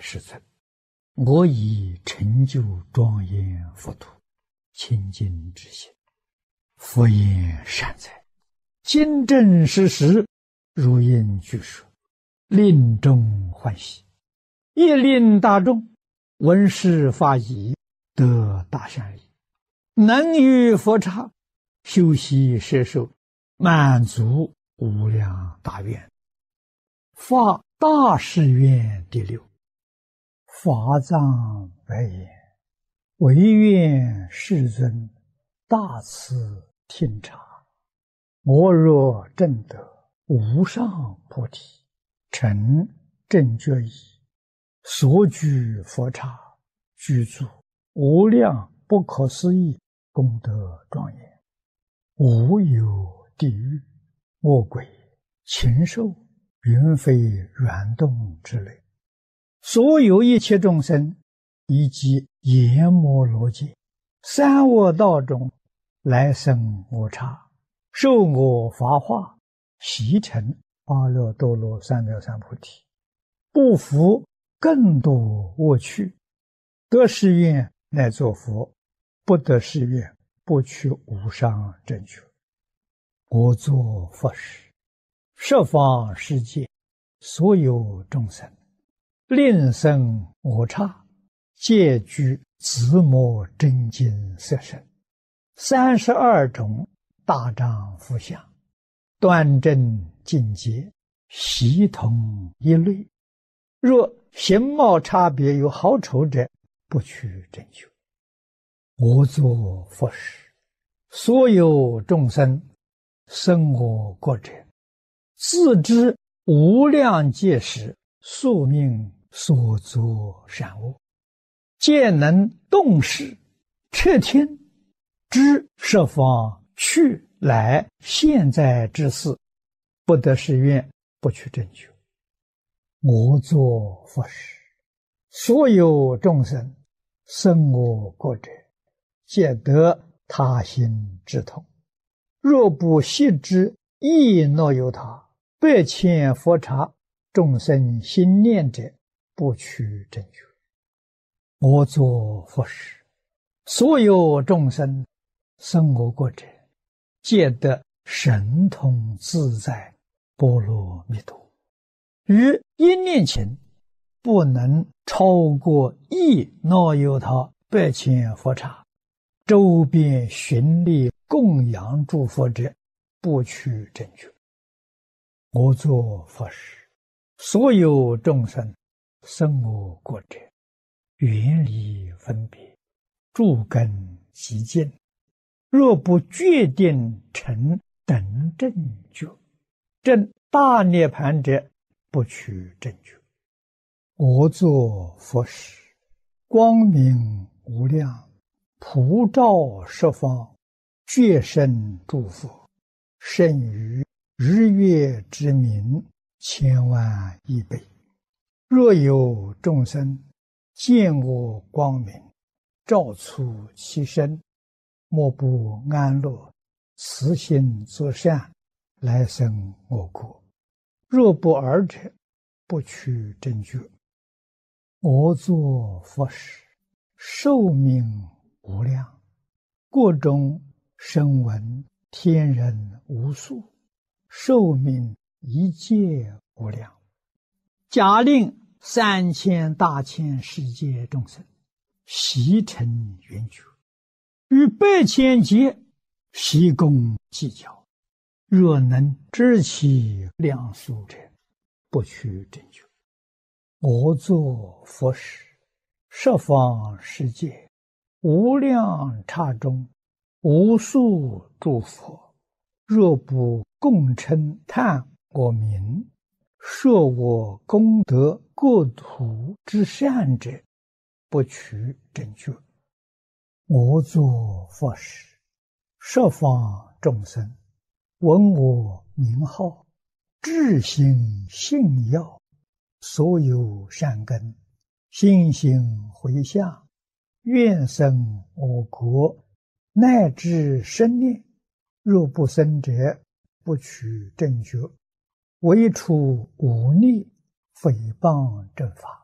世尊，我已成就庄严佛土，清净之心。佛言善哉，今正实实，如应具说，令众欢喜，亦令大众闻是法已，得大善利，能于佛刹修习摄受，满足无量大愿。发大誓愿第六。法藏白言：唯愿世尊大慈听察，我若证得无上菩提，成正觉已，所居佛刹，具足无量不可思议功德庄严，无有地狱、恶鬼、禽兽、云飞软动之类，所有一切众生，以及阎摩罗界、三恶道中来生我刹，受我法化，习成阿耨多罗三藐三菩提，不服更多恶趣，得誓愿乃作佛，不得誓愿不取无上正觉。我作佛时，十方世界所有众生，令生我刹，皆具自摩真经色身，32种大丈夫相，端正净洁，悉同一类。若形貌差别有好丑者，不取正觉。我作佛时，所有众生生我国者，自知无量劫时宿命所作善恶，皆能动识彻听，知十方去来现在之事，不得誓愿不取正觉。我作佛时，所有众生生我国者，皆得他心之痛。若不悉知亦若有他，百千佛刹众生心念者，不取正觉。我作佛时，所有众生生我国者，皆得神通自在波罗蜜多。于一念前，不能超过亦若有他百千佛刹，周边寻历供养诸佛者，不取正觉。我作佛时，所有众生生我国者，远离分别，诸根极净，若不决定成等正觉，证大涅盘者，不取正觉。我作佛时，光明无量，普照十方，觉生诸佛，胜于日月之明千万亿倍。若有众生见我光明，照出其身，莫不安乐，慈心作善，来生我国。若不尔者，不取正觉。我作佛时，寿命无量，国中声闻天人无数，寿命一切无量。假令3000大千世界众生悉成圆觉，与百千劫悉共计较，若能知其量数者，不取正觉。我作佛时，十方世界无量刹中，无数诸佛，若不共称叹我名，说我功德国土之善者，不取正觉。我作佛时，十方众生闻我名号，至心信要，所有善根，心行回向，愿生我国，乃至生念，若不生者，不取正觉。唯除忤逆诽谤正法，